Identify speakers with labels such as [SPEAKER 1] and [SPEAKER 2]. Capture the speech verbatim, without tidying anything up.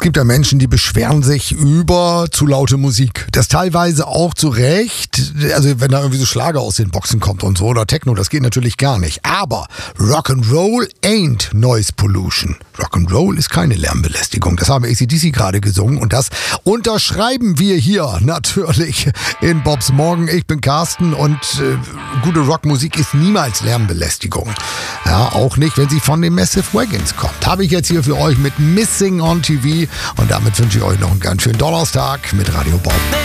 [SPEAKER 1] Es gibt ja Menschen, die beschweren sich über zu laute Musik. Das teilweise auch zu Recht. Also wenn da irgendwie so Schlager aus den Boxen kommt und so oder Techno, das geht natürlich gar nicht. Aber Rock'n'Roll ain't Noise Pollution. Rock'n'Roll ist keine Lärmbelästigung. Das haben A C D C gerade gesungen und das unterschreiben wir hier natürlich in Bobs Morgen. Ich bin Carsten und äh, gute Rockmusik ist niemals Lärmbelästigung. Ja, auch nicht, wenn sie von den Massive Wagons kommt. Habe ich jetzt hier für euch mit Missing on T V und damit wünsche ich euch noch einen ganz schönen Donnerstag mit Radio Bob.